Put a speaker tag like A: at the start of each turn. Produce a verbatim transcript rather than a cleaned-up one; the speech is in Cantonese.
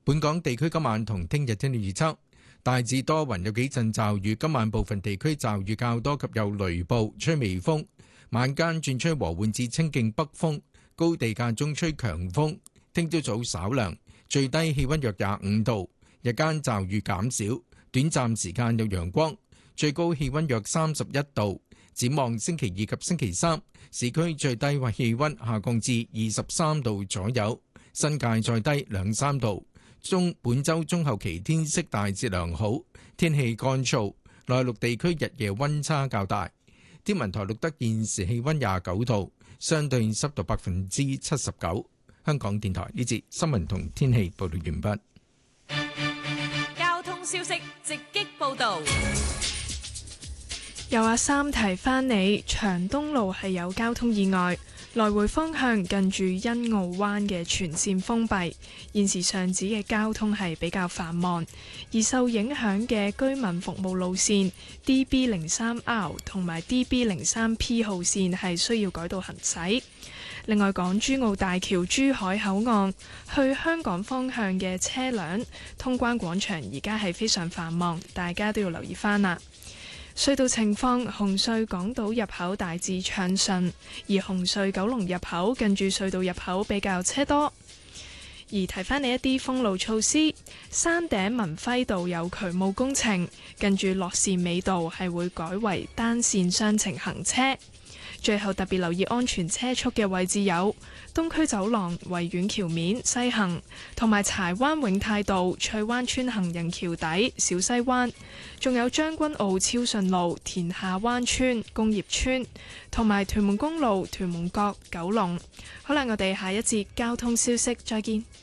A: 本港地區今晚同聽日天氣預測，大致多雲，有幾陣驟雨。今晚部分地區驟雨較多及有雷暴，吹微風。晚間轉吹和緩至清勁北風，高地間中吹強風。聽朝早稍涼，最低氣溫約廿五度。日間驟雨減少，短暫時間有陽光，最高氣溫約三十一度。展望星期二及星期三，市區最低或氣溫下降至二十三度左右，新界再低兩三度。中本週中後期天色大致良好，天氣乾燥，內陸地區日夜溫差較大。天文台錄得現時氣溫廿九度，相對濕度百分之七十九。香港電台呢節新聞同天氣報道完
B: 畢。交通消息直擊報道。
C: 有阿三提翻你，長東路係有交通意外，來回方向近住欣澳灣嘅全線封閉，現時上址嘅交通係比較繁忙，而受影響嘅居民服務路線 D B 零三 R 同埋 D B 零三 P 號線係需要改道行駛。另外，港珠澳大橋珠海口岸去香港方向嘅車輛通關廣場而家係非常繁忙，大家都要留意翻啦。隧道情況，紅隧港島入口大致暢順，而紅隧九龍入口近住隧道入口比較車多。而提翻你一啲封路措施，山頂文輝道有渠務工程，近住樂善美道係會改為單線雙程行車。最後特別留意安全車速嘅位置有東區走廊、維園橋面西行，同埋柴灣永泰道翠灣村行人橋底、小西灣，仲有將軍澳超順路、田下灣村、工業村，同埋屯門公路屯門角九龍。好啦，我哋下一節交通消息再見。